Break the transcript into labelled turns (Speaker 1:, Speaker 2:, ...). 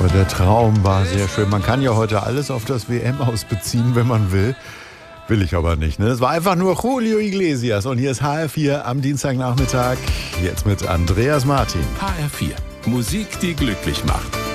Speaker 1: Aber der Traum war sehr schön. Man kann ja heute alles auf das WM ausbeziehen, wenn man will. Will ich aber nicht. Ne? Es war einfach nur Julio Iglesias. Und hier ist HR4 am Dienstagnachmittag. Jetzt mit Andreas Martin.
Speaker 2: HR4. Musik, die glücklich macht.